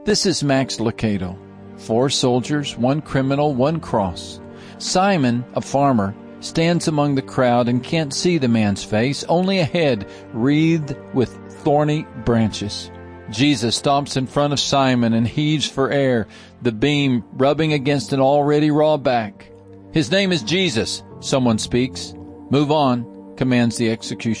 This is Max Lucado. 4 soldiers, 1 criminal, 1 cross. Simon, a farmer, stands among the crowd and can't see the man's face, only a head wreathed with thorny branches. Jesus stops in front of Simon and heaves for air, the beam rubbing against an already raw back. "His name is Jesus," someone speaks. "Move on," commands the executioner.